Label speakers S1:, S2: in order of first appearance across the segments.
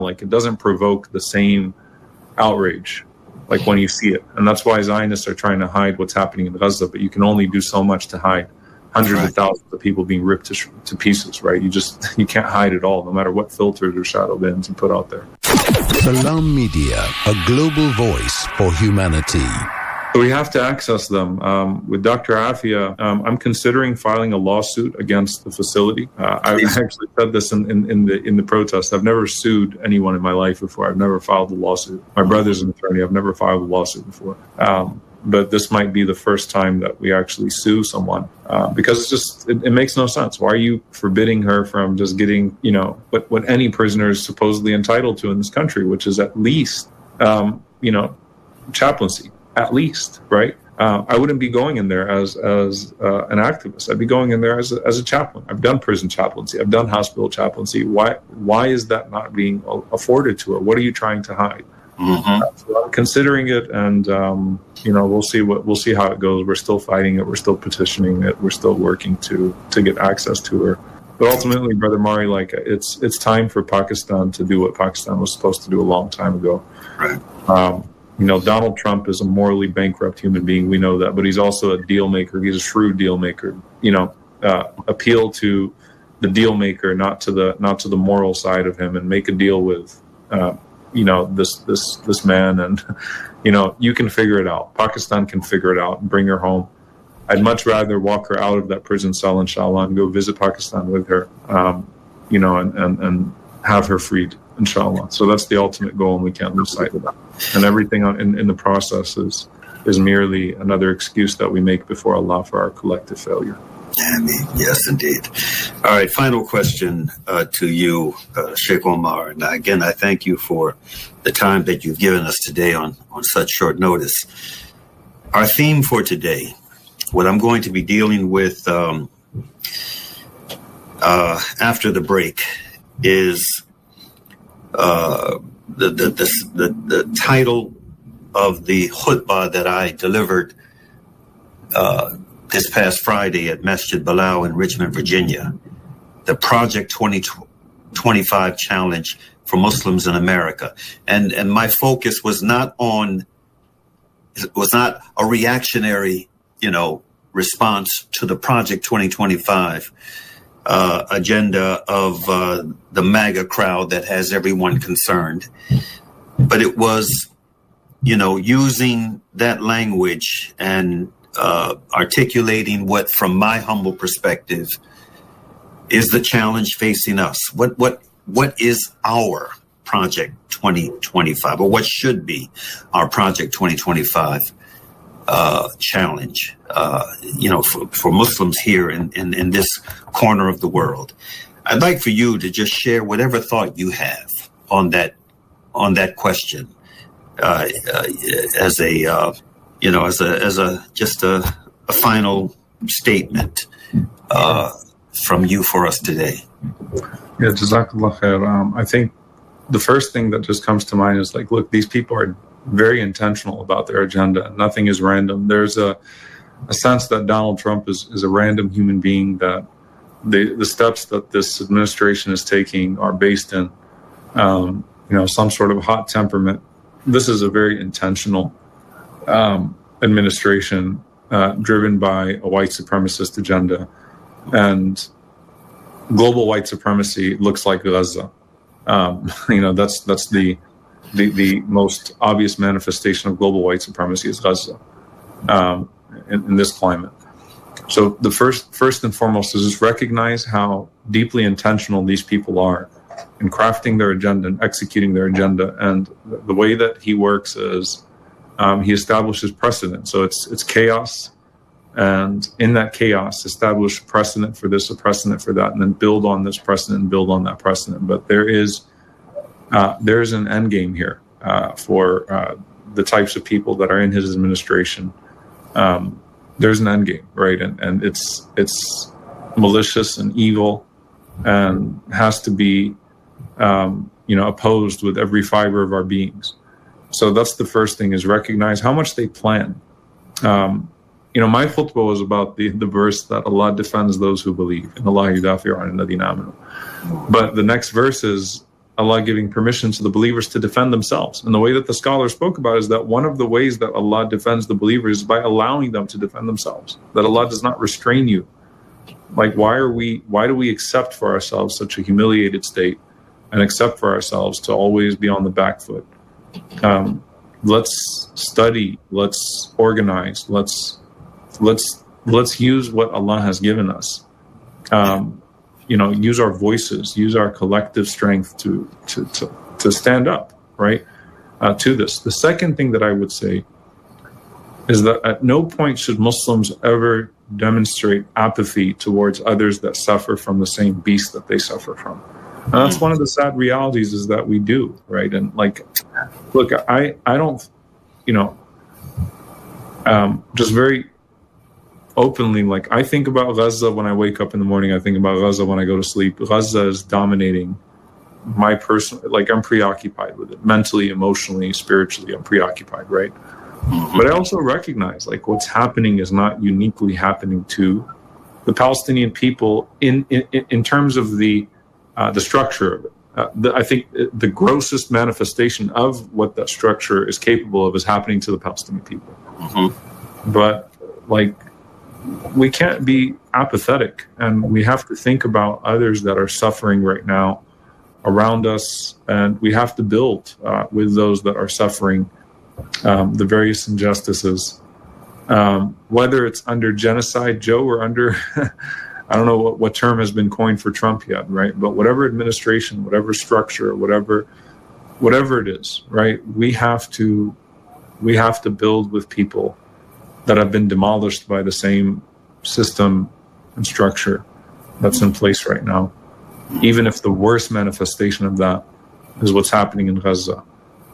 S1: like it doesn't provoke the same outrage like when you see it. And that's why Zionists are trying to hide what's happening in Gaza, but you can only do so much to hide hundreds of thousands of people being ripped to pieces, right? You can't hide it all, no matter what filters or shadow bans you put out there.
S2: Salam Media, a global voice for humanity.
S1: So we have to access them. With Dr. Afia, I'm considering filing a lawsuit against the facility. I actually said this in the protest. I've never sued anyone in my life before. I've never filed a lawsuit. My brother's an attorney. I've never filed a lawsuit before. But this might be the first time that we actually sue someone because it makes no sense. Why are you forbidding her from just getting, what any prisoner is supposedly entitled to in this country, which is at least, chaplaincy. At least, right? I wouldn't be going in there as an activist. I'd be going in there as a chaplain. I've done prison chaplaincy. I've done hospital chaplaincy. Why is that not being afforded to her? What are you trying to hide? Mm-hmm. So I'm considering it, and we'll see how it goes. We're still fighting it. We're still petitioning it. We're still working to get access to her. But ultimately, Brother Mari, like it's time for Pakistan to do what Pakistan was supposed to do a long time ago.
S3: Right.
S1: Donald Trump is a morally bankrupt human being. We know that, but he's also a deal maker. He's a shrewd deal maker. Appeal to the deal maker, not to the moral side of him, and make a deal with, this man. And, you can figure it out. Pakistan can figure it out and bring her home. I'd much rather walk her out of that prison cell, inshallah, and go visit Pakistan with her, and have her freed, inshallah. So that's the ultimate goal, and we can't lose sight of that. And everything in the process is merely another excuse that we make before Allah for our collective failure.
S3: Ameen. Yes, indeed. All right, final question to you, Sheikh Omar. And again, I thank you for the time that you've given us today on such short notice. Our theme for today, what I'm going to be dealing with after the break, is the title of the khutbah that I delivered this past Friday at Masjid Bilal in Richmond, Virginia, the Project 2025 Challenge for Muslims in America. And my focus was not a reactionary, response to the Project 2025 agenda of the MAGA crowd that has everyone concerned. But it was, using that language and articulating what, from my humble perspective, is the challenge facing us. What is our Project 2025, or what should be our Project 2025 challenge, for Muslims here in this corner of the world? I'd like for you to just share whatever thought you have on that question, as a final statement from you for us today.
S1: Yeah, Jazakallah khair. I think the first thing that just comes to mind is look, these people are very intentional about their agenda. Nothing is random. There's a sense that Donald Trump is a random human being, that the steps that this administration is taking are based in, some sort of hot temperament. This is a very intentional administration driven by a white supremacist agenda. And global white supremacy looks like Gaza. That's the most obvious manifestation of global white supremacy is Gaza in this climate. So the first and foremost is just recognize how deeply intentional these people are in crafting their agenda and executing their agenda. And the way that he works is he establishes precedent. So it's chaos. And in that chaos, establish precedent for this, a precedent for that, and then build on this precedent and build on that precedent. But there is an end game here for the types of people that are in his administration. There's an end game, right? And it's malicious and evil, and has to be opposed with every fiber of our beings. So that's the first thing, is recognize how much they plan. My khutbah was about the verse that Allah defends those who believe. In Allah yudafi'u 'anil ladhina amanu. But the next verse is, Allah giving permission to the believers to defend themselves. And the way that the scholar spoke about is that one of the ways that Allah defends the believers is by allowing them to defend themselves, that Allah does not restrain you. Like, why do we accept for ourselves such a humiliated state and accept for ourselves to always be on the back foot? Let's study, let's organize, let's use what Allah has given us. Use our voices, use our collective strength to stand up, right, to this. The second thing that I would say is that at no point should Muslims ever demonstrate apathy towards others that suffer from the same beast that they suffer from. And that's one of the sad realities, is that we do, right? And like, look, I don't, just very openly, like, I think about Gaza when I wake up in the morning. I think about Gaza when I go to sleep. Gaza is dominating my personal, like, I'm preoccupied with it. Mentally, emotionally, spiritually, I'm preoccupied, right? But I also recognize, like, what's happening is not uniquely happening to the Palestinian people in terms of the structure of it. I think the grossest manifestation of what that structure is capable of is happening to the Palestinian people. But, like, we can't be apathetic, and we have to think about others that are suffering right now around us, and we have to build with those that are suffering the various injustices, whether it's under genocide, Joe, or under I don't know what term has been coined for Trump yet, right? But whatever administration, whatever structure, whatever it is, right? We have to build with people that have been demolished by the same system and structure that's in place right now, even if the worst manifestation of that is what's happening in Gaza.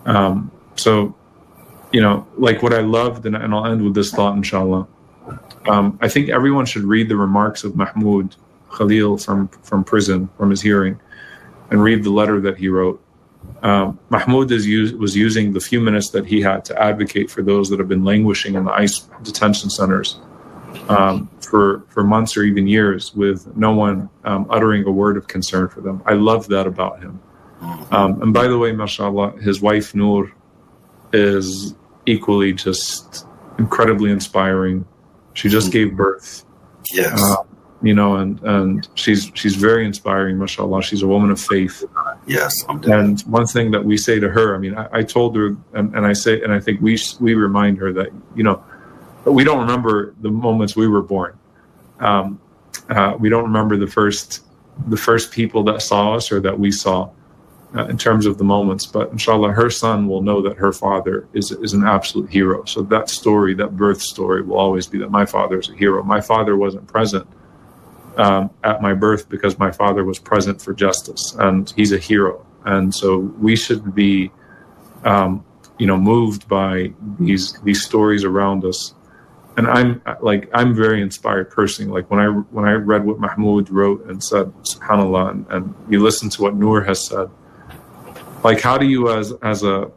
S1: So, like, what I loved, and I'll end with this thought, inshallah. I think everyone should read the remarks of Mahmoud Khalil from prison, from his hearing, and read the letter that he wrote. Mahmoud was using the few minutes that he had to advocate for those that have been languishing in the ICE detention centers for months or even years, with no one uttering a word of concern for them. I love that about him. And by the way, mashallah, his wife Noor is equally just incredibly inspiring. She just gave birth. Yes. And she's very inspiring, mashallah. She's a woman of faith.
S3: Yes.
S1: And one thing that we say to her, I mean, I told her, and I think we remind her that, we don't remember the moments we were born. We don't remember the first people that saw us or that we saw in terms of the moments. But inshallah, her son will know that her father is an absolute hero. So that story, that birth story, will always be that my father is a hero. My father wasn't present at my birth because my father was present for justice, and he's a hero. And so we should be, moved by these stories around us. And I'm very inspired personally. Like, when I read what Mahmoud wrote and said, subhanallah, and you listen to what Noor has said, like, how do you as a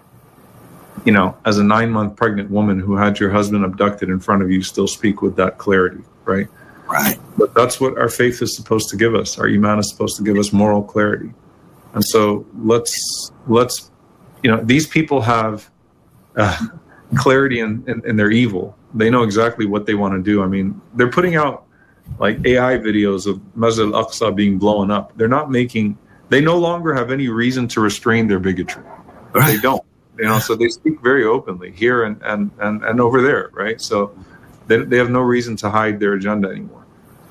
S1: 9-month pregnant woman who had your husband abducted in front of you still speak with that clarity, right?
S3: Right.
S1: But that's what our faith is supposed to give us. Our iman is supposed to give us moral clarity. And so let's these people have clarity in their evil. They know exactly what they want to do. I mean, they're putting out like AI videos of Masjid al-Aqsa being blown up. They no longer have any reason to restrain their bigotry. Right. They don't. So they speak very openly here and over there, right? So they have no reason to hide their agenda anymore.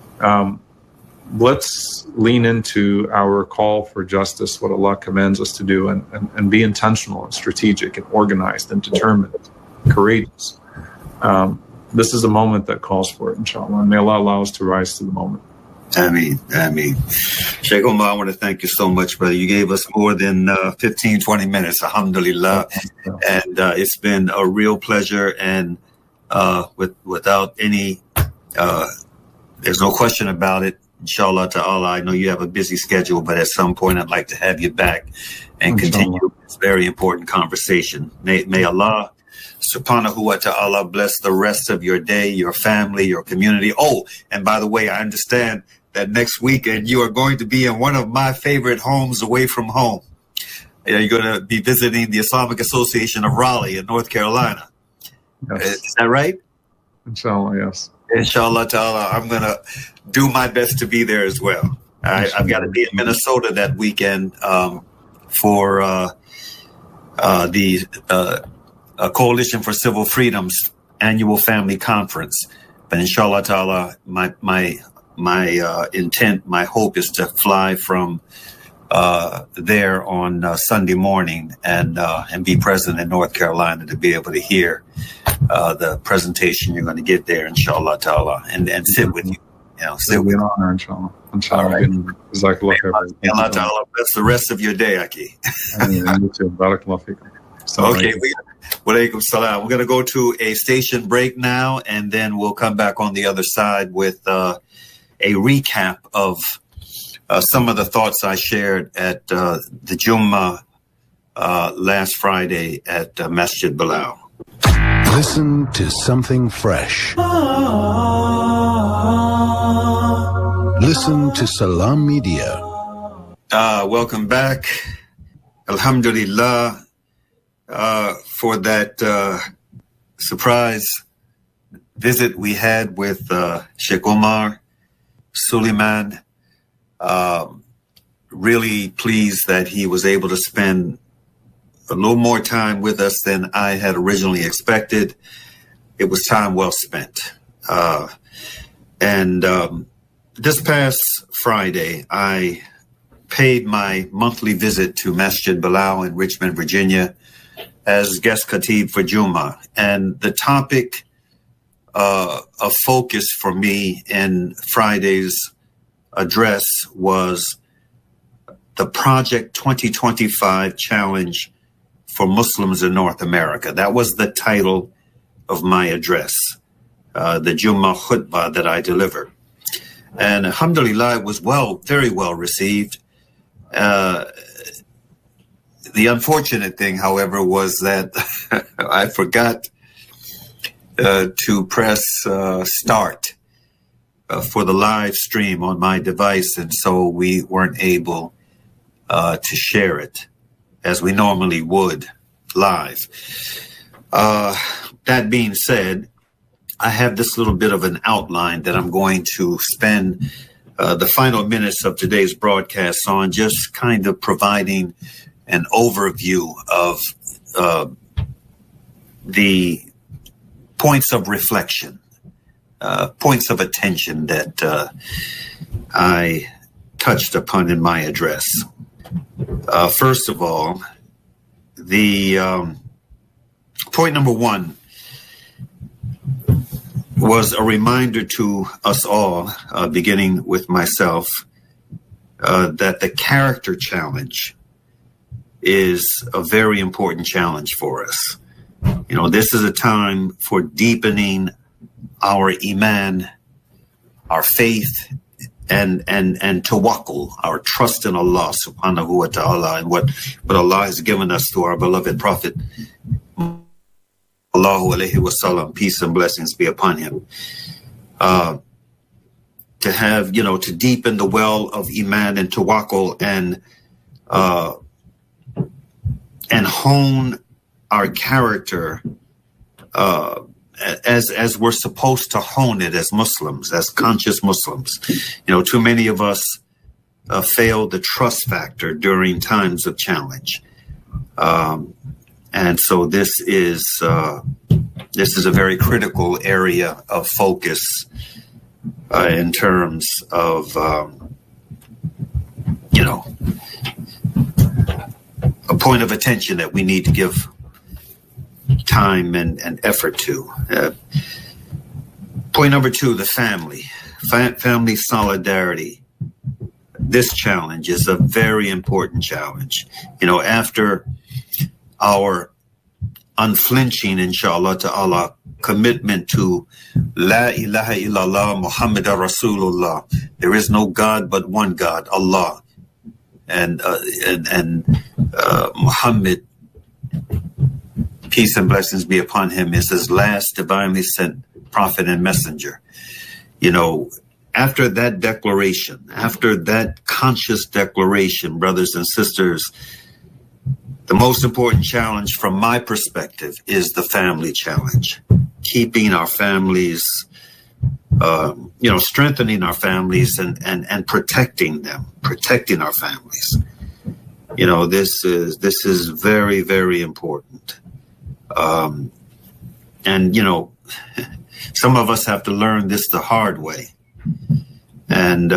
S1: Let's lean into our call for justice, what Allah commands us to do, and be intentional and strategic and organized and determined, courageous. This is a moment that calls for it, inshallah. And may Allah allow us to rise to the moment.
S3: Ameen. Sheikh Omar, I want to thank you so much, brother. You gave us more than 15, 20 minutes, alhamdulillah. And it's been a real pleasure. And without any, there's no question about it. Inshallah ta'ala, I know you have a busy schedule, but at some point I'd like to have you back and continue this very important conversation. May Allah subhanahu wa ta'ala bless the rest of your day, your family, your community. Oh, and by the way, I understand that next weekend you are going to be in one of my favorite homes away from home. You're going to be visiting the Islamic Association of Raleigh in North Carolina.
S1: Yes.
S3: Is that right?
S1: Inshallah, yes.
S3: Inshallah ta'ala, I'm going to do my best to be there as well. I've got to be in Minnesota that weekend for the Coalition for Civil Freedoms annual family conference. But inshallah ta'ala, my intent, my hope is to fly from there on Sunday morning and be present in North Carolina to be able to hear the presentation you're going to get there, inshallah ta'ala, and sit with you.
S1: It'll be an honor, inshallah.
S3: All right. Allah ta'ala, bless the rest of your day, Aki.
S1: You too. Barakallah feekum.
S3: Okay, walaikum salam. We're going to go to a station break now, and then we'll come back on the other side with a recap of some of the thoughts I shared at the Jummah last Friday at Masjid Bilal.
S2: Listen to something fresh. Listen to Salam Media.
S3: Welcome back. Alhamdulillah for that surprise visit we had with Sheikh Omar Suleiman. Really pleased that he was able to spend a little more time with us than I had originally expected. It was time well spent. And this past Friday, I paid my monthly visit to Masjid Bilal in Richmond, Virginia, as guest khatib for Jummah. And the topic of focus for me in Friday's address was the Project 2025 Challenge for Muslims in North America. That was the title of my address, the Jummah khutbah that I delivered. And alhamdulillah, it was very well received. The unfortunate thing, however, was that I forgot to press start for the live stream on my device, and so we weren't able to share it as we normally would live. That being said, I have this little bit of an outline that I'm going to spend the final minutes of today's broadcast on, just kind of providing an overview of the points of reflection, points of attention that I touched upon in my address. First of all, the point number one was a reminder to us all, beginning with myself, that the character challenge is a very important challenge for us. You know, this is a time for deepening our iman, our faith, and tawakkul, our trust in Allah subhanahu wa ta'ala, and what Allah has given us through our beloved Prophet Allahu alayhi wasallam, peace and blessings be upon him. To have, to deepen the well of iman and tawakkul and hone our character as we're supposed to hone it as Muslims, as conscious Muslims. Too many of us fail the trust factor during times of challenge. And so this is a very critical area of focus in terms of, a point of attention that we need to give time and effort to. Point number two, the family solidarity. This challenge is a very important challenge. After our unflinching, inshallah ta'ala, commitment to La ilaha illallah Muhammadan Rasulullah. There is no God but one God, Allah. And Muhammad, peace and blessings be upon him, is his last divinely sent prophet and messenger. after that declaration, after that conscious declaration, brothers and sisters, the most important challenge from my perspective is the family challenge. Keeping our families, strengthening our families and protecting them, protecting our families. This is very, very important. Some of us have to learn this the hard way. And,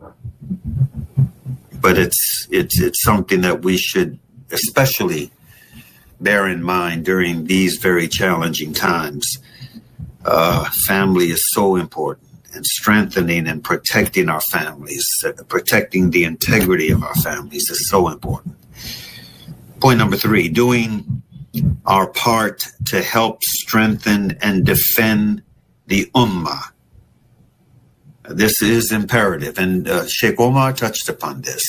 S3: but it's something that we should especially bear in mind during these very challenging times. Family is so important, and strengthening and protecting our families, protecting the integrity of our families is so important. Point number 3, doing our part to help strengthen and defend the ummah. This is imperative, and Sheikh Omar touched upon this,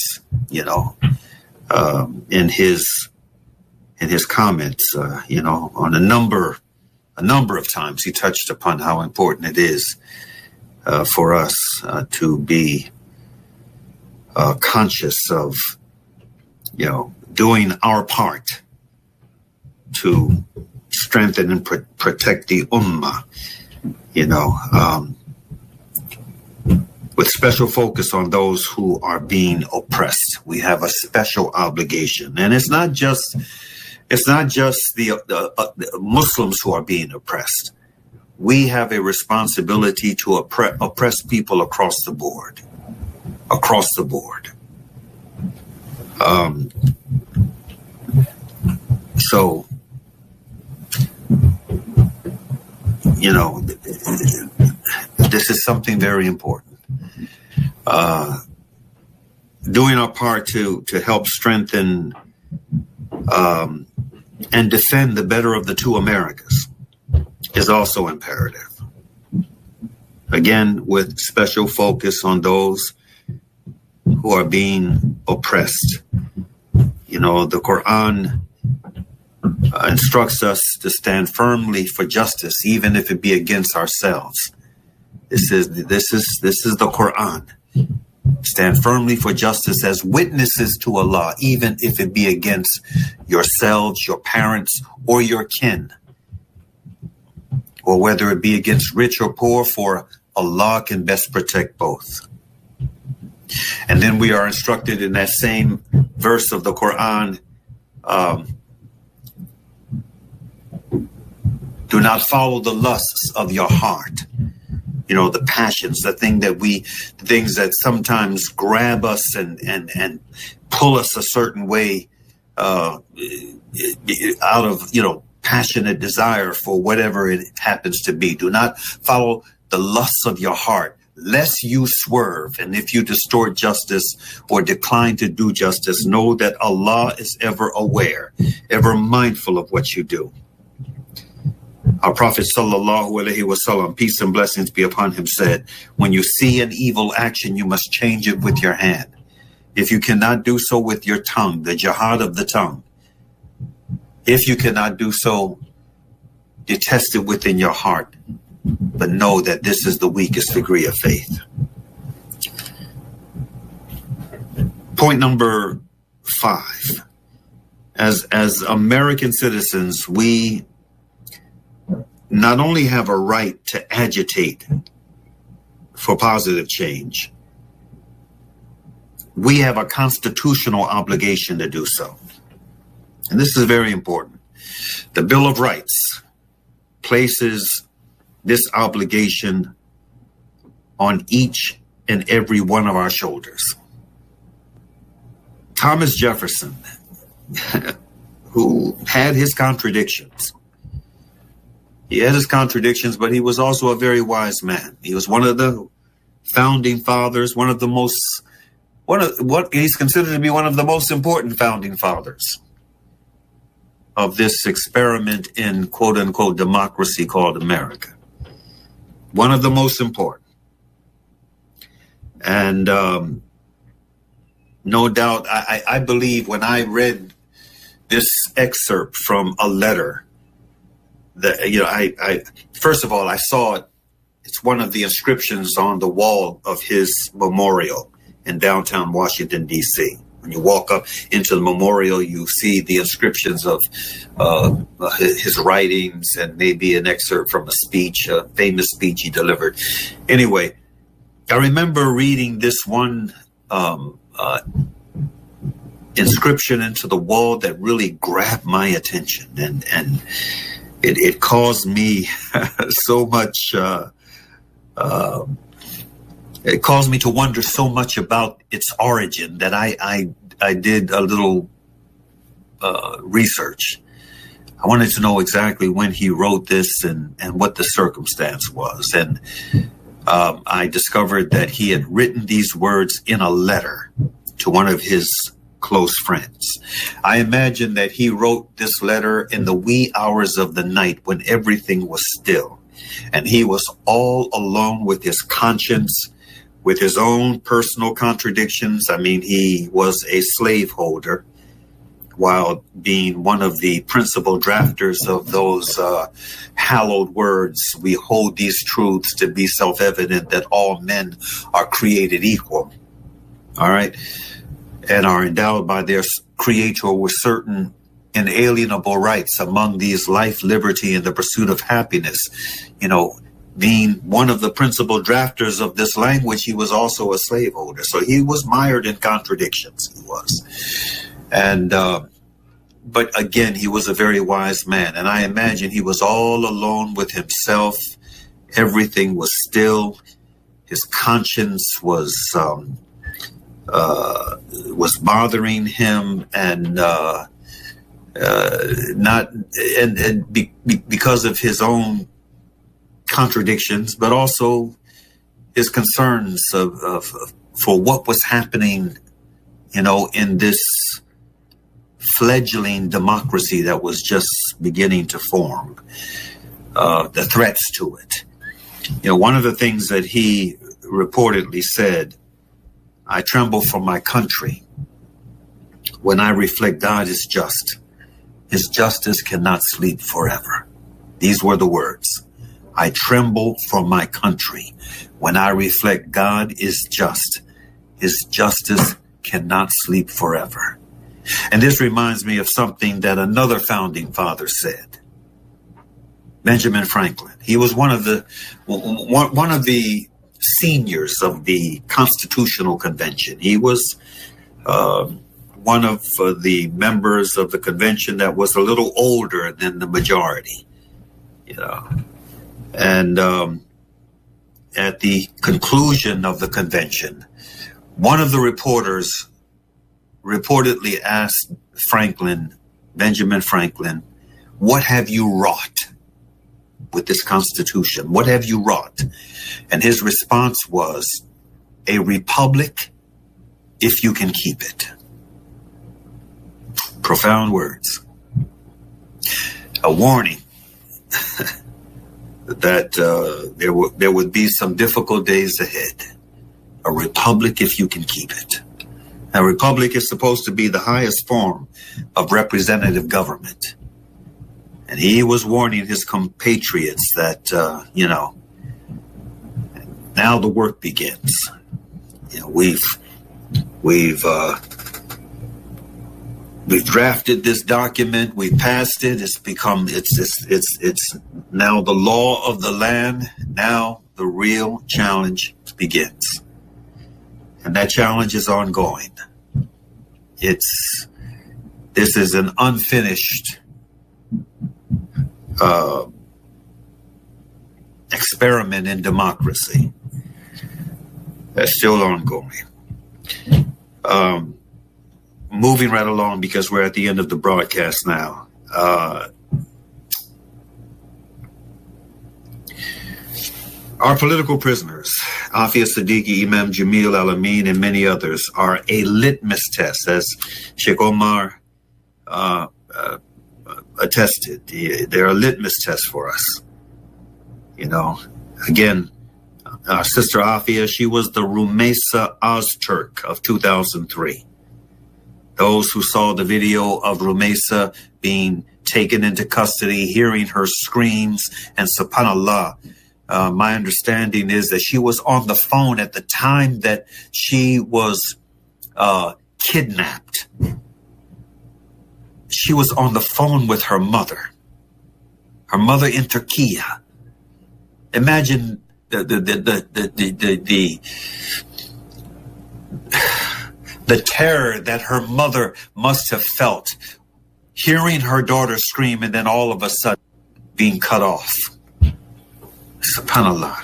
S3: in his comments, on a number of times he touched upon how important it is for us to be conscious of, doing our part to strengthen and protect the ummah, with special focus on those who are being oppressed. We have a special obligation, and it's not just the Muslims who are being oppressed. We have a responsibility to oppress people across the board. So, this is something very important. Doing our part to help strengthen and defend the better of the two Americas is also imperative. Again, with special focus on those who are being oppressed. The Quran instructs us to stand firmly for justice, even if it be against ourselves. This is the Quran. Stand firmly for justice as witnesses to Allah, even if it be against yourselves, your parents, or your kin, or whether it be against rich or poor, for Allah can best protect both. And then we are instructed in that same verse of the Quran, do not follow the lusts of your heart. The passions, the things that sometimes grab us and pull us a certain way out of, passionate desire for whatever it happens to be. Do not follow the lusts of your heart, lest you swerve. And if you distort justice or decline to do justice, know that Allah is ever aware, ever mindful of what you do. Our Prophet sallallahu alaihi wasallam, peace and blessings be upon him, said, when you see an evil action, you must change it with your hand. If you cannot do so with your tongue, the jihad of the tongue, if you cannot do so, detest it within your heart, but know that this is the weakest degree of faith. Point number 5. As American citizens, we not only have a right to agitate for positive change, we have a constitutional obligation to do so. And this is very important. The Bill of Rights places this obligation on each and every one of our shoulders. Thomas Jefferson, who had his contradictions, but he was also a very wise man. He was one of the founding fathers, he's considered to be one of the most important founding fathers of this experiment in quote unquote democracy called America. One of the most important. And no doubt, I believe when I read this excerpt from a letter, that, first of all, I saw it It's one of the inscriptions on the wall of his memorial in downtown Washington, D.C. When you walk up into the memorial, you see the inscriptions of his writings and maybe an excerpt from a speech, a famous speech he delivered. Anyway, I remember reading this one inscription into the wall that really grabbed my attention, and it caused me so much. It caused me to wonder so much about its origin that I did a little research. I wanted to know exactly when he wrote this and what the circumstance was. And I discovered that he had written these words in a letter to one of his close friends. I imagine that he wrote this letter in the wee hours of the night when everything was still, and he was all alone with his conscience, with his own personal contradictions. I mean, he was a slaveholder while being one of the principal drafters of those hallowed words. We hold these truths to be self-evident, that all men are created equal. All right. And are endowed by their creator with certain inalienable rights, among these life, liberty, and the pursuit of happiness. You know, being one of the principal drafters of this language, he was also a slaveholder. So he was mired in contradictions. He was. And, but again, he was a very wise man. And I imagine he was all alone with himself. Everything was still. His conscience was bothering him, and because of his own contradictions, but also his concerns for what was happening, you know, in this fledgling democracy that was just beginning to form, the threats to it. You know, one of the things that he reportedly said, "I tremble for my country when I reflect God is just. His justice cannot sleep forever." These were the words. "I tremble for my country when I reflect God is just. His justice cannot sleep forever." And this reminds me of something that another founding father said, Benjamin Franklin. He was one of the seniors of the Constitutional Convention. He was one of the members of the convention that was a little older than the majority, you know. And at the conclusion of the convention, one of the reporters reportedly asked Benjamin Franklin, "What have you wrought with this Constitution? What have you wrought?" And his response was, "A republic, if you can keep it." Profound words. A warning that there would be some difficult days ahead. A republic, if you can keep it. A republic is supposed to be the highest form of representative government. And he was warning his compatriots that, you know, now the work begins. You know, we've drafted this document. We passed it. It's now the law of the land. Now the real challenge begins. And that challenge is ongoing. This is an unfinished experiment in democracy that's still ongoing. Moving right along, because we're at the end of the broadcast now. Our political prisoners, Afia Siddiqui, Imam Jamil Al-Amin, and many others, are a litmus test, as Sheikh Omar attested. They're a litmus test for us. You know, again, our sister Afia, she was the Rumeysa Ozturk of 2003. Those who saw the video of Rumeysa being taken into custody, hearing her screams, and subhanAllah, My understanding is that she was on the phone at the time that she was kidnapped. She was on the phone with her mother in Turkey. Imagine the terror that her mother must have felt, hearing her daughter scream and then all of a sudden being cut off. SubhanAllah.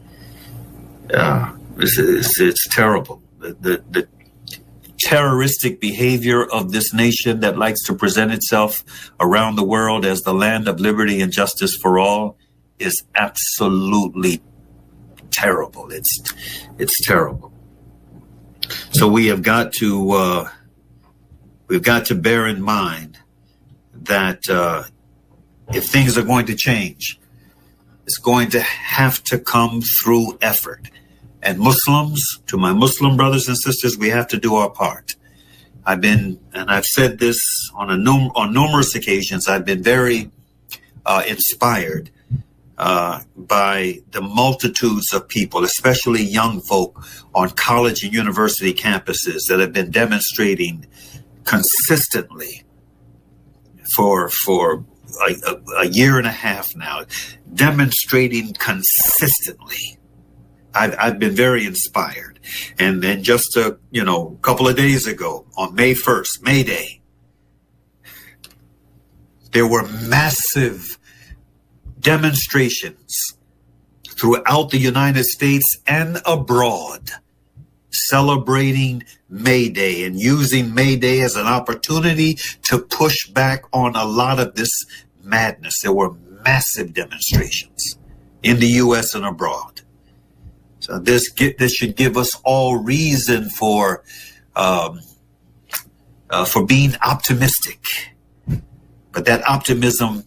S3: It's terrible. The terroristic behavior of this nation that likes to present itself around the world as the land of liberty and justice for all is absolutely terrible. It's terrible. So we have got to bear in mind that if things are going to change, it's going to have to come through effort. And Muslims, to my Muslim brothers and sisters, we have to do our part. I've said this on numerous occasions, I've been very inspired by the multitudes of people, especially young folk on college and university campuses that have been demonstrating consistently for a year and a half now, demonstrating consistently. I've been very inspired. And then just a couple of days ago on May 1st, May Day, there were massive demonstrations throughout the United States and abroad celebrating May Day and using May Day as an opportunity to push back on a lot of this madness. There were massive demonstrations in the U.S. and abroad. So this should give us all reason for being optimistic. But that optimism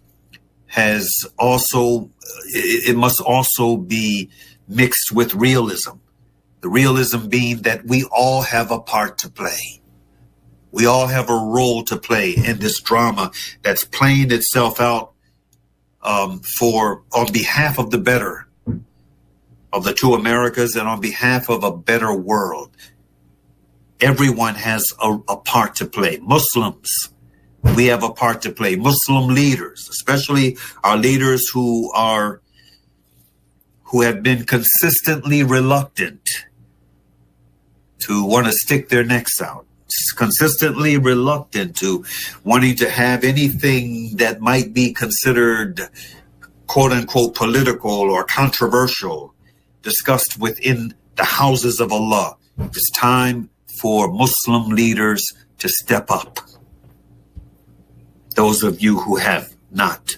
S3: must also be mixed with realism. The realism being that we all have a part to play. We all have a role to play in this drama that's playing itself out on behalf of the better of the two Americas and on behalf of a better world. Everyone has a part to play. Muslims, we have a part to play. Muslim leaders, especially our leaders who have been consistently reluctant to want to stick their necks out, consistently reluctant to wanting to have anything that might be considered quote unquote political or controversial discussed within the houses of Allah. It's time for Muslim leaders to step up. Those of you who have not.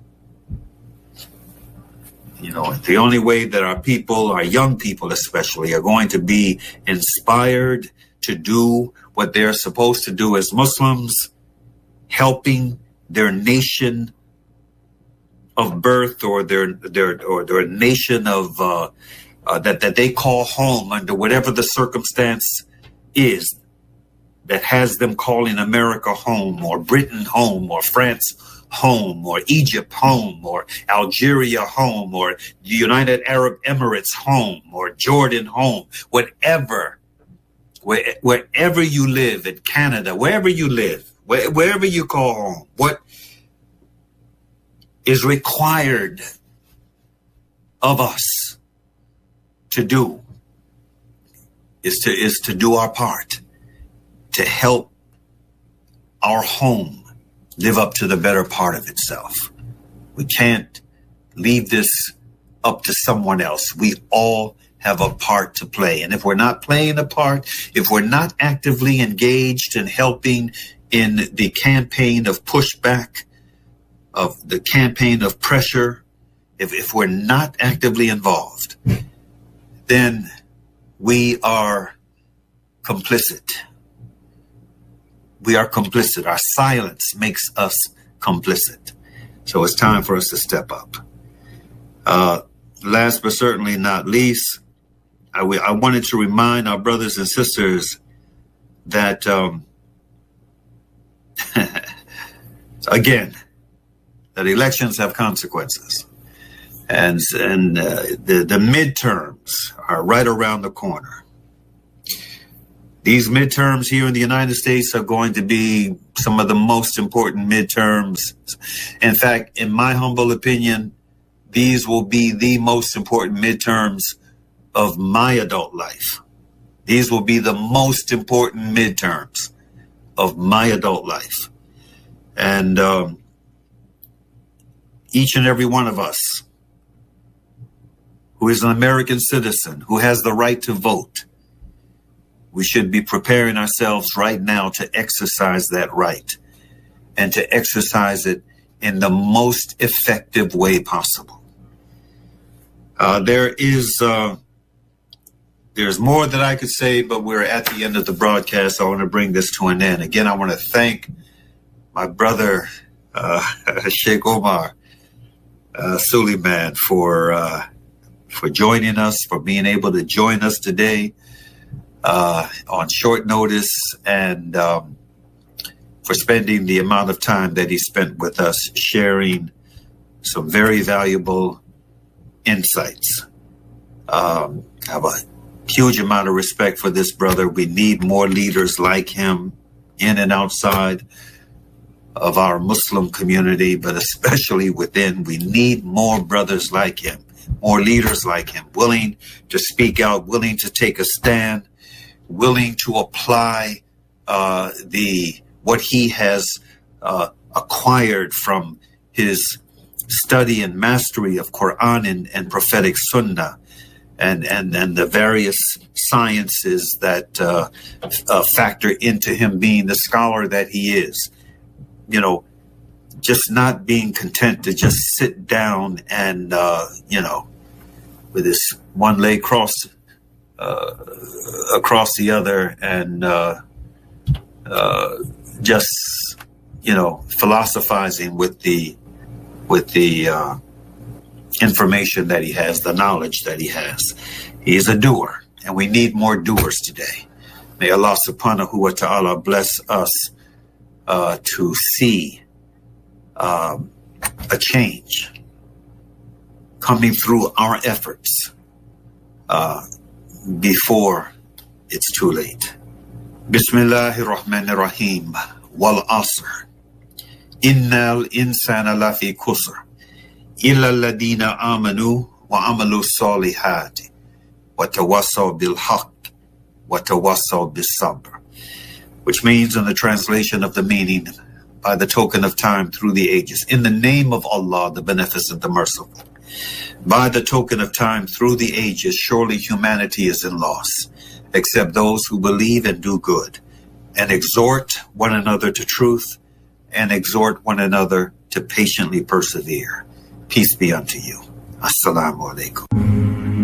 S3: The only way that our people, our young people especially, are going to be inspired to do what they're supposed to do as Muslims, helping their nation of birth or their nation of that they call home under whatever the circumstance is that has them calling America home or Britain home or France home or Egypt home or Algeria home or the United Arab Emirates home or Jordan home, wherever you live in Canada, wherever you live, wherever you call home, what is required of us to do is to do our part to help our home live up to the better part of itself. We can't leave this up to someone else. We all have a part to play. And if we're not playing a part, if we're not actively engaged in helping in the campaign of pushback, of the campaign of pressure, if we're not actively involved, then we are complicit. We are complicit. Our silence makes us complicit. So it's time for us to step up. Last but certainly not least, I wanted to remind our brothers and sisters that, again, that elections have consequences. And the midterms are right around the corner. These midterms here in the United States are going to be some of the most important midterms. In fact, in my humble opinion, these will be the most important midterms of my adult life. These will be the most important midterms of my adult life. And each and every one of us who is an American citizen, who has the right to vote, we should be preparing ourselves right now to exercise that right and to exercise it in the most effective way possible. There's more that I could say, but we're at the end of the broadcast. I want to bring this to an end. Again, I want to thank my brother, Sheikh Omar Suleiman, for joining us, for being able to join us today on short notice, and for spending the amount of time that he spent with us, sharing some very valuable insights. I have a huge amount of respect for this brother. We need more leaders like him in and outside of our Muslim community, but especially within. We need more brothers like him, more leaders like him, willing to speak out, willing to take a stand, willing to apply what he has acquired from his study and mastery of Quran and prophetic Sunnah, and the various sciences that factor into him being the scholar that he is. You know, just not being content to just sit down and, with his one leg crossed across the other, and just, philosophizing with the information that he has, the knowledge that he has. He is a doer, and we need more doers today. May Allah subhanahu wa ta'ala bless us to see a change coming through our efforts before it's too late. Bismillahir Rahmanir Rahim. Wal Asr. Innal insana lafi kusr. Illa alladhina amanu wa amalu salihati. Wa tawassaw bil haqq. Wa tawassaw bis sabr. Which means, in the translation of the meaning, by the token of time through the ages, in the name of Allah, the Beneficent, the Merciful, by the token of time through the ages, surely humanity is in loss, except those who believe and do good, and exhort one another to truth, and exhort one another to patiently persevere. Peace be unto you. Assalamu alaikum.